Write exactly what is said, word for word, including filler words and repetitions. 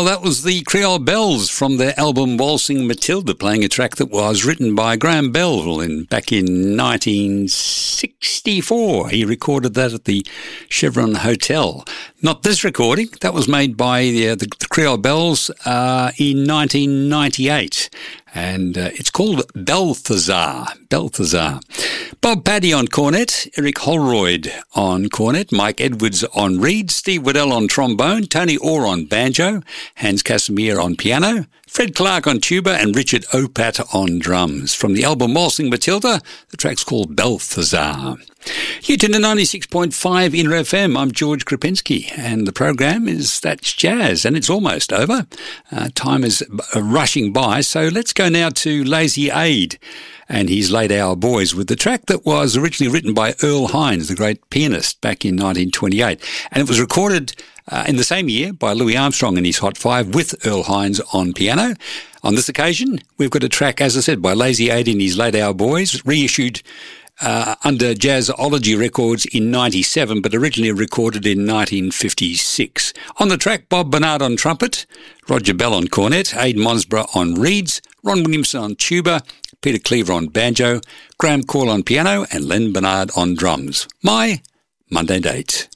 Well, that was the Creole Bells from their album Waltzing Matilda, playing a track that was written by Graham Bell in, back in nineteen sixty-four. He recorded that at the Chevron Hotel. Not this recording. That was made by the, the, the Creole Bells uh, in nineteen ninety-eight. And uh, it's called Balthazar. Balthazar. Bob Paddy on cornet, Eric Holroyd on cornet, Mike Edwards on reed, Steve Waddell on trombone, Tony Orr on banjo, Hans Casimir on piano, Fred Clark on tuba, and Richard Opat on drums. From the album Waltzing Matilda, the track's called Balthazar. You tune to ninety-six point five Inter F M. I'm George Krapinski, and the program is That's Jazz, and it's almost over. Uh, time is uh, rushing by, so let's go now to Lazy Aid and his Late Hour Boys with the track that was originally written by Earl Hines, the great pianist, back in nineteen twenty-eight, and it was recorded Uh, in the same year by Louis Armstrong and his Hot Five with Earl Hines on piano. On this occasion, we've got a track, as I said, by Lazy Aid and his Late Hour Boys, reissued uh, under Jazzology Records in ninety-seven, but originally recorded in nineteen fifty-six. On the track, Bob Bernard on trumpet, Roger Bell on cornet, Aidan Monsborough on reeds, Ron Williamson on tuba, Peter Cleaver on banjo, Graham Call on piano, and Len Bernard on drums. My Monday Date.